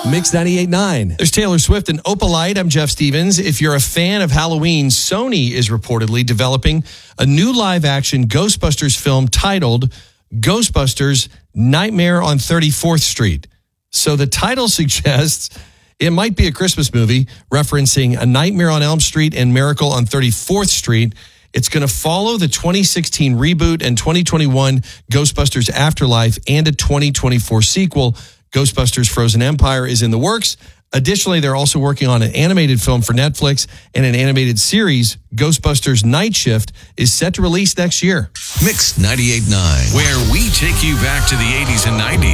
Mix 98.9. There's Taylor Swift and Opalite. I'm Jeff Stevens. If you're a fan of Halloween, Sony is reportedly developing a new live-action Ghostbusters film titled Ghostbusters Nightmare on 34th Street. So the title suggests it might be a Christmas movie referencing A Nightmare on Elm Street and Miracle on 34th Street. It's going to follow the 2016 reboot and 2021 Ghostbusters Afterlife and a 2024 sequel. Ghostbusters Frozen Empire is in the works. Additionally, they're also working on an animated film for Netflix, and an animated series, Ghostbusters Night Shift, is set to release next year. Mix 98.9, where we take you back to the 80s and 90s.